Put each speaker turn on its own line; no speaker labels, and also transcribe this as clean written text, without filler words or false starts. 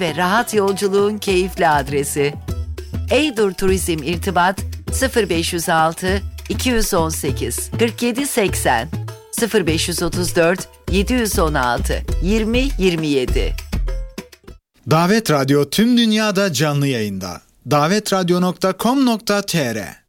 ve rahat yolculuğun keyifli adresi. Eydur Turizm İrtibat 0506 218 47 80 0534 716 20 27.
Davet Radyo tüm dünyada canlı yayında. davetradyo.com.tr